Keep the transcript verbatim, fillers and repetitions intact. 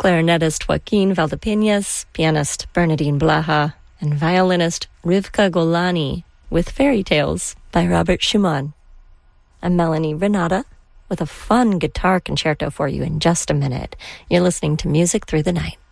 clarinetist Joaquin Valdepeñas, pianist Bernadine Blaha, and violinist Rivka Golani with Fairy Tales by Robert Schumann. I'm Melanie Renata with a fun guitar concerto for you in just a minute. You're listening to Music Through the Night.